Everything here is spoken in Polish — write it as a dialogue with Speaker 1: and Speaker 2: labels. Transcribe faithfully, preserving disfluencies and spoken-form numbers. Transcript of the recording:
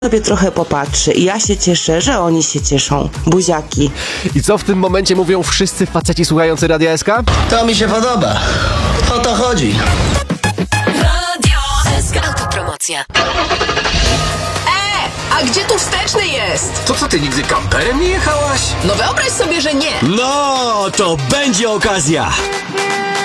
Speaker 1: sobie trochę popatrzy i ja się cieszę, że oni się cieszą. Buziaki.
Speaker 2: I co w tym momencie mówią wszyscy faceci słuchający Radia S K?
Speaker 3: To mi się podoba. O to chodzi.
Speaker 4: Radio S K. Autopromocja.
Speaker 5: A gdzie tu wsteczny jest?
Speaker 6: To co, ty nigdy kamperem nie jechałaś?
Speaker 5: No wyobraź sobie, że nie.
Speaker 7: No, to będzie okazja.